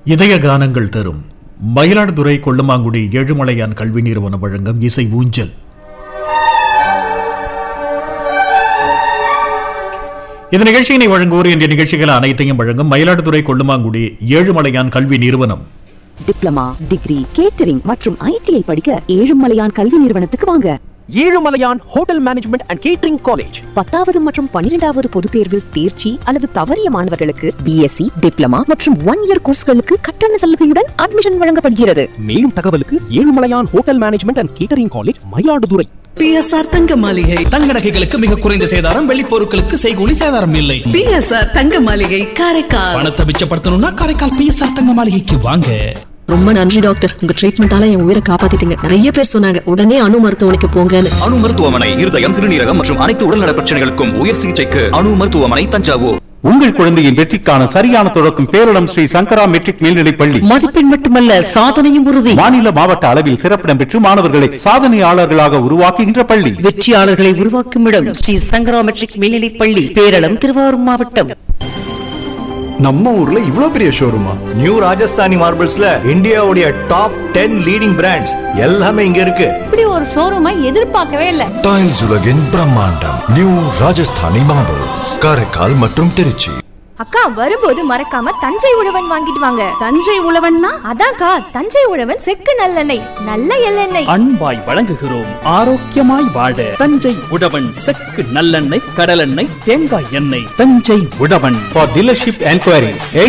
இதய கானங்கள் தரும் மயிலாடுதுறை கொள்ளுமாங்குடி ஏழுமலையான் கல்வி நிறுவனம் வழங்கும் இசை ஊஞ்சல். இந்த நிகழ்ச்சியினை வழங்குவோர் என்ற நிகழ்ச்சிகள் அனைத்தையும் வழங்கும் மயிலாடுதுறை கொள்ளுமாங்குடி ஏழுமலையான் கல்வி நிறுவனம். டிப்ளமா, டிகிரி, கேட்டரிங் மற்றும் ஐடிஐ படிக்க ஏழுமலையான் கல்வி நிறுவனத்துக்கு வாங்க. Ezhumalaiyan hotel management and catering college. 10வது மற்றும் 12வது பொதுத் தேர்வில் தேர்ச்சி அல்லது தவறிய மாணவர்களுக்கு பிஎஸ்சி, டிப்ளமா மற்றும் 1 இயர் கோர்ஸ்களுக்கு கட்டண சலுகையுடன் அட்மிஷன் வழங்கப்படுகிறது. மேலும் தகவலுக்கு Ezhumalaiyan hotel management and catering college, Mayiladuthurai. PSR தங்க மாளிகை. தங்க நகைகளுக்கு மிக குறைந்த சேதாரம், வெள்ளி பொருட்களுக்கு செய்கூலி சேதாரம் இல்லை. பிஎஸ்ஆர் தங்க மாளிகை, காரைக்கால். பணத்தை மிச்சப்படுத்தணும்னா காரைக்கால் பிஎஸ்ஆர் தங்க மாளிகைக்கு வாங்க. ரொம்ப நன்றி டாக்டர், உங்க ட்ரீட்மெண்டால என் உயிரை காப்பாத்திட்டீங்க. நிறைய பேர் சொன்னாங்க உடனே அணு மருத்துவமனைக்கு போங்கன்னு. அணு மருத்துவமனை இருதயம், சிறுநீரகம் மற்றும் அனைத்து உடல்நல பிரச்சனைகளுக்கும் உயர் சிகிச்சைக்கு அணு மருத்துவமனை, தஞ்சாவூர். உங்கள் குழந்தையின் வெற்றிக்கான சரியான தொடக்கம் பேரிடம் ஸ்ரீ சங்கரா மெட்ரிக் மேல்நிலைப் பள்ளி. மதிப்பெண் மட்டுமல்ல, சாதனையும் உறுதி. மாநில மாவட்ட அளவில் சிறப்பிடம் பெற்று மாணவர்களை சாதனையாளர்களாக உருவாக்குகின்ற பள்ளி. வெற்றியாளர்களை உருவாக்கும் இடம் ஸ்ரீ சங்கரா மெட்ரிக் மேல்நிலைப் பள்ளி, பேரளம், திருவாரூர் மாவட்டம். நம்ம ஊர்ல இவ்வளவு பெரிய ஷோரூமா? நியூ ராஜஸ்தானி மார்பிள்ஸ்ல இந்தியாவுடைய டாப் 10 லீடிங் பிராண்ட்ஸ் எல்லாமே இங்க இருக்கு. இப்படி ஒரு ஷோரூமை எதிர்பார்க்கவே இல்ல. டைல்ஸ் உலகின் பிரம்மாண்டம் நியூ ராஜஸ்தானி மார்பிள்ஸ், காரைக்கால் மற்றும் திருச்சி. அக்கா, வரும்போது மறக்காம தஞ்சை உழவன் வாங்கிட்டு வாங்க. தஞ்சை உழவன்னா அதான்க்கா, தஞ்சை உழவன் செக்கு நல்லெண்ணெய், நல்ல எள்ளெண்ணெய். அன்பாய் வழங்குகிறோம், ஆரோக்கியமாய் வாழ தஞ்சை உழவன் செக்கு நல்லெண்ணெய், கடலெண்ணெய், தேங்காய் எண்ணெய். தஞ்சை உழவன். For dealership enquiry